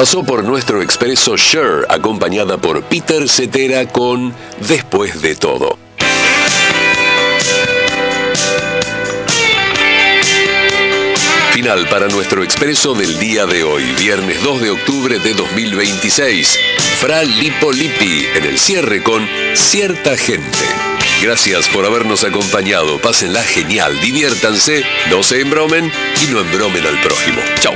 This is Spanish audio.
Pasó por nuestro expreso Cher, acompañada por Peter Cetera con Después de todo. Final para nuestro expreso del día de hoy, viernes 2 de octubre de 2026. Fra Lippo Lippi en el cierre con Cierta Gente. Gracias por habernos acompañado. Pásenla genial, diviértanse, no se embromen y no embromen al prójimo. Chau.